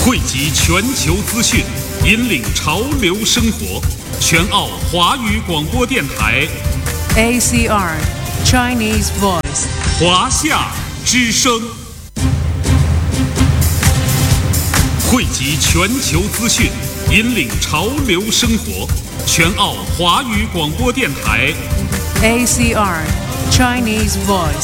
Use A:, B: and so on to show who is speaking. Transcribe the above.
A: 汇集全球资讯，引领潮流生活。全澳华语广播电台
B: ACR Chinese Voice
A: 华夏之声，汇集全球资讯，引领潮流生活。全澳华语广播电台
B: ACR Chinese Voice